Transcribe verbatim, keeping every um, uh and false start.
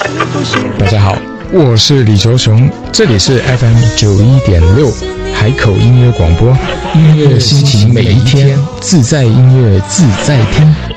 大家好，我是李卓雄，这里是 F M 九一点六海口音乐广播，音乐心情每一天，自在音乐自在听。